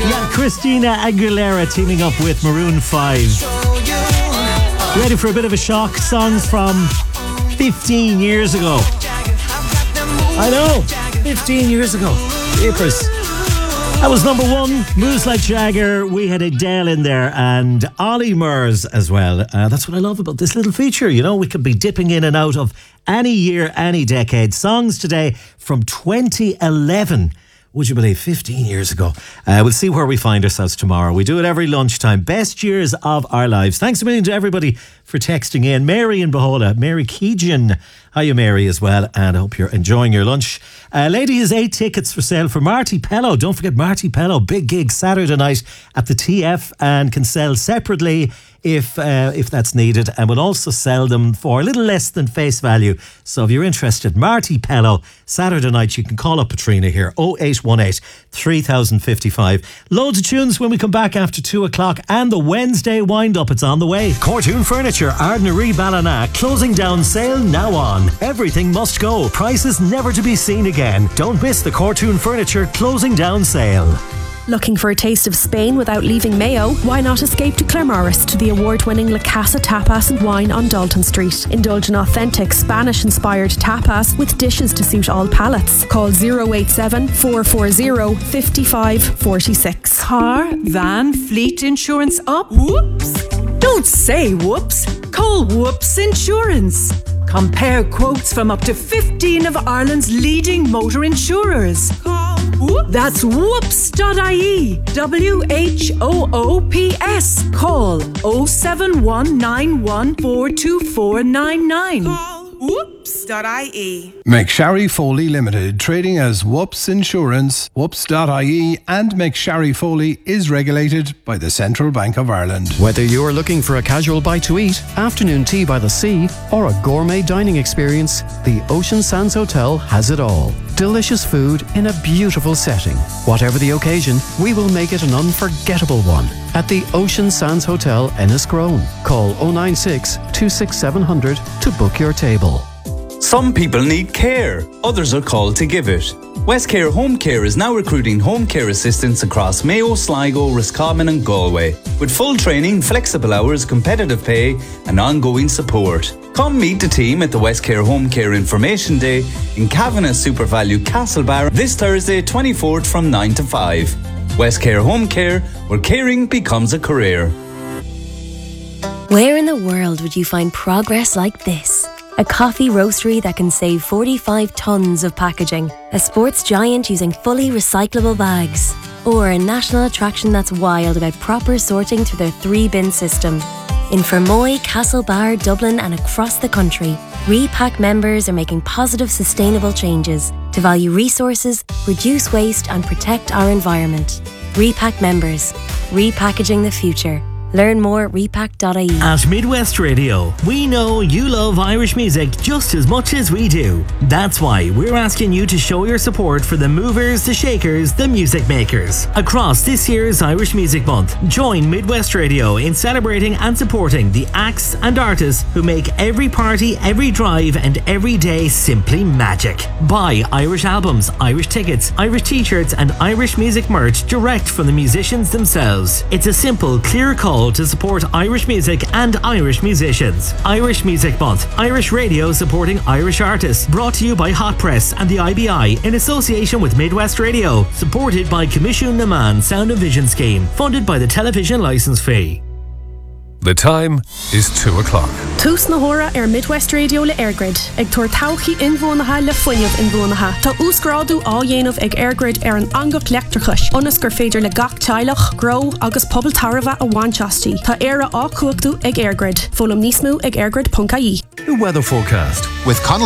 Yeah, Christina Aguilera teaming up with Maroon 5. Ready for a bit of a shock? Songs from 15 years ago. I know, 15 years ago. Jeepers. That was number one, Moves Like Jagger. We had Adele in there and Ollie Murs as well. That's what I love about this little feature. You know, we could be dipping in and out of any year, any decade. Songs today from 2011. Would you believe, 15 years ago? We'll see where we find ourselves tomorrow. We do it every lunchtime. Best years of our lives. Thanks a million to everybody for texting in. Mary in Bohola, Mary Keegan. Hiya, Mary, as well. And I hope you're enjoying your lunch. Lady has 8 tickets for sale for Marty Pello. Don't forget Marty Pello. Big gig Saturday night at the TF, and can sell separately if that's needed, and we'll also sell them for a little less than face value. So if you're interested, Marty Pello, Saturday night, you can call up Patrina here, 0818 3055. Loads of tunes when we come back after 2 o'clock, and the Wednesday wind-up, it's on the way. Cortoon Furniture, Ardnaree Ballina, closing down sale now on. Everything must go, prices never to be seen again. Don't miss the Cortoon Furniture closing down sale. Looking for a taste of Spain without leaving Mayo? Why not escape to Claremorris to the award-winning La Casa Tapas and Wine on Dalton Street. Indulge in authentic Spanish-inspired tapas with dishes to suit all palates. Call 087 440 5546. Car, van, fleet insurance up? Whoops! Don't say whoops. Call Whoops Insurance. Compare quotes from up to 15 of Ireland's leading motor insurers. Call Whoops. That's whoops.ie. WHOOPS. Call 07191424499. Call whoops.ie. McSharry Foley Limited, trading as Whoops Insurance, whoops.ie, and McSharry Foley is regulated by the Central Bank of Ireland. Whether you're looking for a casual bite to eat, afternoon tea by the sea, or a gourmet dining experience, the Ocean Sands Hotel has it all. Delicious food in a beautiful setting. Whatever the occasion, we will make it an unforgettable one. At the Ocean Sands Hotel, Enniscrone. Call 096 26700 to book your table. Some people need care, others are called to give it. Westcare Home Care is now recruiting home care assistants across Mayo, Sligo, Roscommon and Galway, with full training, flexible hours, competitive pay and ongoing support. Come meet the team at the Westcare Home Care Information Day in Kavanagh SuperValue Castlebar this Thursday 24th from 9 to 5. Westcare Home Care, where caring becomes a career. Where in the world would you find progress like this? A coffee roastery that can save 45 tonnes of packaging, a sports giant using fully recyclable bags, or a national attraction that's wild about proper sorting through their 3-bin system. In Fermoy, Castlebar, Dublin and across the country, Repack members are making positive, sustainable changes to value resources, reduce waste and protect our environment. Repack members, repackaging the future. Learn more at repack.ie. At Midwest Radio, we know you love Irish music just as much as we do. That's why we're asking you to show your support for the movers, the shakers, the music makers. Across this year's Irish Music Month, join Midwest Radio in celebrating and supporting the acts and artists who make every party, every drive and every day simply magic. Buy Irish albums, Irish tickets, Irish t-shirts and Irish music merch direct from the musicians themselves. It's a simple, clear call to support Irish music and Irish musicians. Irish Music Month, Irish Radio supporting Irish artists, brought to you by Hot Press and the IBI in association with Midwest Radio, supported by Commission Naman Sound and Vision Scheme, funded by the television licence fee. The time is 2 o'clock. Tús na hora Midwest Radio le Airgrid. Ag tuair tauchi inbhuanacha le foiineamh inbhuanacha. Tá úscrádu á dhéanamh ag Airgrid an angach leachtarchais. Onas gur féidir le gach teilech, grow agus pobl tarva a bhainteastí. Tá éire á cuachtú ag Airgrid. Fólam níos mó ag airgrid.ie. The weather forecast with Conal